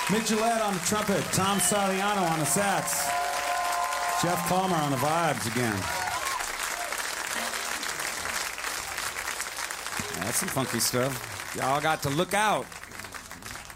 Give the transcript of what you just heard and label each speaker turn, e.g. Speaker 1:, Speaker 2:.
Speaker 1: Mick Gillette on the trumpet, Tom Saliano on the sats, Jeff Palmer on the vibes again. Yeah, that's some funky stuff. Y'all got to look out.